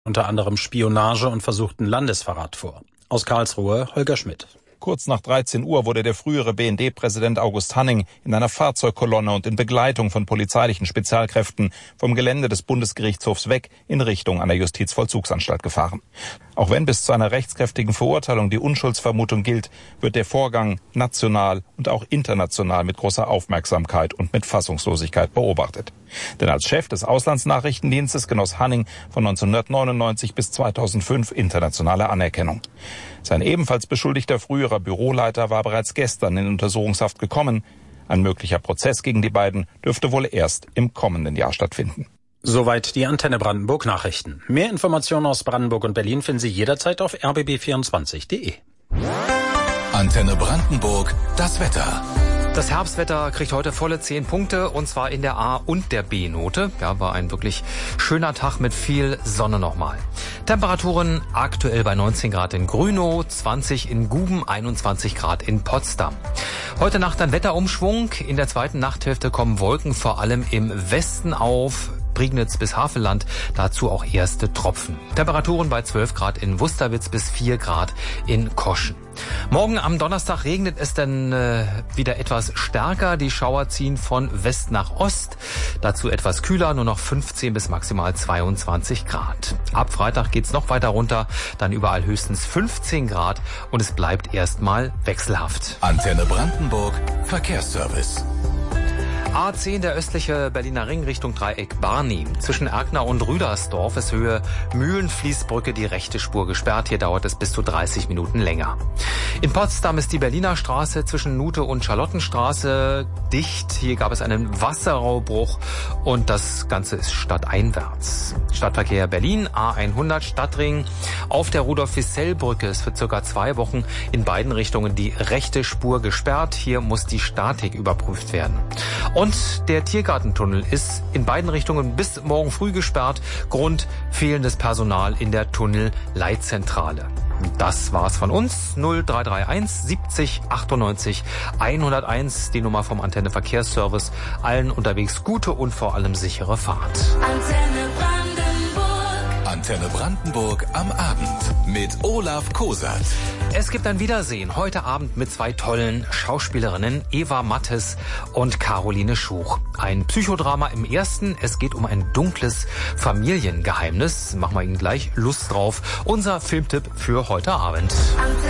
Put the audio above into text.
unter anderem Spionage und versuchten Landesverrat vor. Aus Karlsruhe Holger Schmidt. Kurz nach 13 Uhr wurde der frühere BND-Präsident August Hanning in einer Fahrzeugkolonne und in Begleitung von polizeilichen Spezialkräften vom Gelände des Bundesgerichtshofs weg in Richtung einer Justizvollzugsanstalt gefahren. Auch wenn bis zu einer rechtskräftigen Verurteilung die Unschuldsvermutung gilt, wird der Vorgang national und auch international mit großer Aufmerksamkeit und mit Fassungslosigkeit beobachtet. Denn als Chef des Auslandsnachrichtendienstes genoss Hanning von 1999 bis 2005 internationale Anerkennung. Sein ebenfalls beschuldigter früherer Büroleiter war bereits gestern in Untersuchungshaft gekommen. Ein möglicher Prozess gegen die beiden dürfte wohl erst im kommenden Jahr stattfinden. Soweit die Antenne Brandenburg Nachrichten. Mehr Informationen aus Brandenburg und Berlin finden Sie jederzeit auf rbb24.de. Antenne Brandenburg, das Wetter. Das Herbstwetter kriegt heute volle 10 Punkte, und zwar in der A- und der B-Note. Ja, war ein wirklich schöner Tag mit viel Sonne nochmal. Temperaturen aktuell bei 19 Grad in Grünow, 20 in Guben, 21 Grad in Potsdam. Heute Nacht ein Wetterumschwung. In der zweiten Nachthälfte kommen Wolken vor allem im Westen auf. Prignitz bis Havelland, dazu auch erste Tropfen. Temperaturen bei 12 Grad in Wusterwitz bis 4 Grad in Koschen. Morgen am Donnerstag regnet es dann wieder etwas stärker. Die Schauer ziehen von West nach Ost. Dazu etwas kühler, nur noch 15 bis maximal 22 Grad. Ab Freitag geht's noch weiter runter, dann überall höchstens 15 Grad und es bleibt erstmal wechselhaft. Antenne Brandenburg, Verkehrsservice. A10, der östliche Berliner Ring Richtung Dreieck Barni. Zwischen Erkner und Rüdersdorf ist Höhe Mühlenfließbrücke die rechte Spur gesperrt. Hier dauert es bis zu 30 Minuten länger. In Potsdam ist die Berliner Straße zwischen Nute und Charlottenstraße dicht. Hier gab es einen Wasserrohrbruch und das Ganze ist stadteinwärts. Stadtverkehr Berlin, A100 Stadtring. Auf der Rudolf-Wissell-Brücke ist für circa 2 Wochen in beiden Richtungen die rechte Spur gesperrt. Hier muss die Statik überprüft werden. Und der Tiergartentunnel ist in beiden Richtungen bis morgen früh gesperrt. Grund: fehlendes Personal in der Tunnelleitzentrale. Das war's von uns. 0331 70 98 101, die Nummer vom Antenne Verkehrsservice. Allen unterwegs gute und vor allem sichere Fahrt. Antenne Brandenburg am Abend mit Olaf Kosat. Es gibt ein Wiedersehen heute Abend mit 2 tollen Schauspielerinnen, Eva Mattes und Caroline Schuch. Ein Psychodrama im ersten. Es geht um ein dunkles Familiengeheimnis. Machen wir Ihnen gleich Lust drauf. Unser Filmtipp für heute Abend.